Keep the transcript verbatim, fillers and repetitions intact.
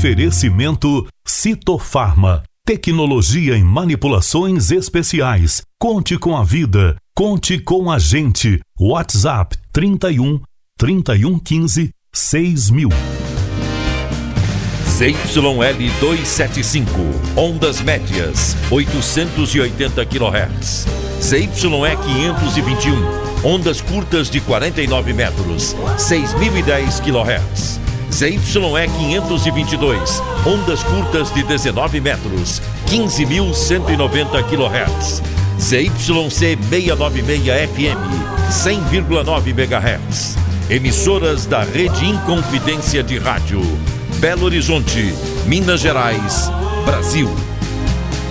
Oferecimento Citofarma. Tecnologia em manipulações especiais. Conte com a vida. Conte com a gente. WhatsApp trinta e um, trinta e um, quinze, seis mil. Z Y L duzentos e setenta e cinco, ondas médias, oitocentos e oitenta quilohertz. Z Y E quinhentos e vinte e um, ondas curtas de quarenta e nove metros, seis mil e dez quilohertz. Z Y E quinhentos e vinte e dois, ondas curtas de dezenove metros, quinze mil cento e noventa quilohertz. Z Y C seiscentos e noventa e seis F M, cem vírgula nove megahertz. Emissoras da Rede Inconfidência de Rádio. Belo Horizonte, Minas Gerais, Brasil.